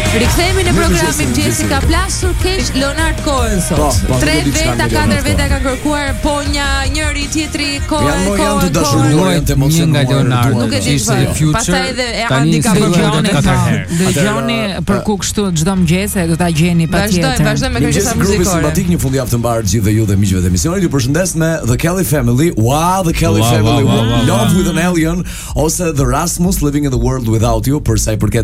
Rikthehemi në programin Jessica plasur keq Leonard Cohen sot. 3 veta, 4 veta kanë kërkuar ponja, njëri tjetri Cohen. Janë të dashuruar, janë të emocionuar. Nuk e di çfarë. Pastaj edhe Andi ka dëgjoni për ku kështu çdo mëngjes e do ta gjeni patjetër. Vazhdojmë me kërkesa muzikore. Simpatik, një fundjavë të mbarë gjithë ju dhe miqve të emisionit. Ju përshëndes me The Kelly Family. Wow, The Kelly Family. Love with an Alien ose The Rasmus Living in the World Without You, për sa i përket